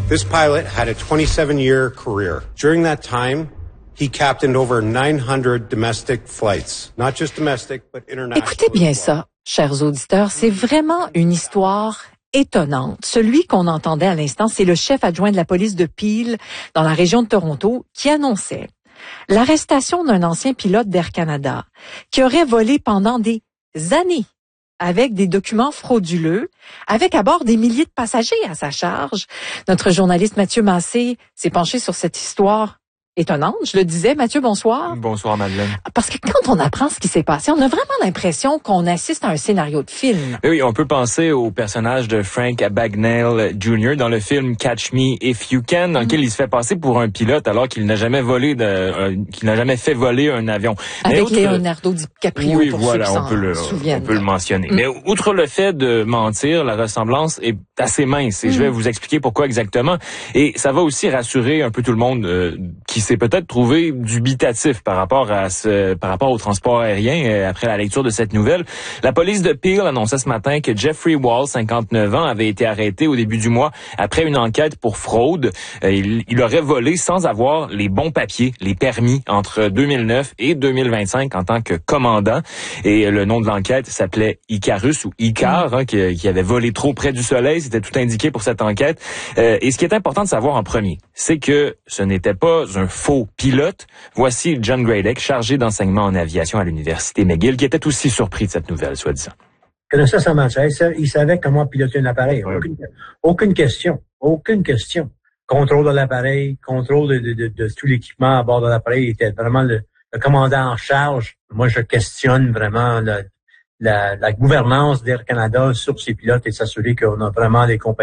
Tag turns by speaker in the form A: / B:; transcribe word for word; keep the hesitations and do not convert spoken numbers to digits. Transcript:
A: This pilot had a twenty-seven year career. During that time, he captained over nine hundred domestic flights. Not just domestic, but international.
B: Écoutez bien ça, chers auditeurs, c'est vraiment une histoire étonnante. Celui qu'on entendait à l'instant, c'est le chef adjoint de la police de Peel, dans la région de Toronto, qui annonçait l'arrestation d'un ancien pilote d'Air Canada qui aurait volé pendant des années avec des documents frauduleux, avec à bord des milliers de passagers à sa charge. Notre journaliste Mathieu Massé s'est penché sur cette histoire étonnante, je le disais. Mathieu, bonsoir.
C: Bonsoir, Madeleine.
B: Parce que quand on apprend ce qui s'est passé, on a vraiment l'impression qu'on assiste à un scénario de film.
C: Oui, on peut penser au personnage de Frank Bagnall junior dans le film Catch Me If You Can, dans mm. lequel il se fait passer pour un pilote alors qu'il n'a jamais volé, de, euh, qu'il n'a jamais fait voler un avion.
B: Avec
C: outre,
B: Leonardo DiCaprio,
C: oui,
B: pour
C: voilà,
B: ceux qui
C: on peut le,
B: souviennent.
C: on peut le mentionner.
B: Mm.
C: Mais outre le fait de mentir, la ressemblance est assez mince et mm. je vais vous expliquer pourquoi exactement. Et ça va aussi rassurer un peu tout le monde euh, qui s'est peut-être trouvé dubitatif par rapport à ce, par rapport au transport aérien euh, après la lecture de cette nouvelle. La police de Peel annonçait ce matin que Jeffrey Wall, cinquante-neuf ans, avait été arrêté au début du mois après une enquête pour fraude. Euh, il, il aurait volé sans avoir les bons papiers, les permis entre deux mille neuf et deux mille vingt-cinq en tant que commandant. Et le nom de l'enquête s'appelait Icarus ou Icar, hein, qui, qui avait volé trop près du soleil. C'était tout indiqué pour cette enquête. Euh, et ce qui est important de savoir en premier, c'est que ce n'était pas un faux pilote. Voici John Gradek, chargé d'enseignement en aviation à l'Université McGill, qui était aussi surpris de cette nouvelle, soi-disant.
D: Il connaissait sa matière, il savait comment piloter un appareil.
C: Ouais.
D: Aucune, aucune question. Aucune question. Contrôle de l'appareil, contrôle de, de, de, de tout l'équipement à bord de l'appareil. Il était vraiment le, le commandant en charge. Moi, je questionne vraiment la, la, la gouvernance d'Air Canada sur ses pilotes et s'assurer qu'on a vraiment des compagnies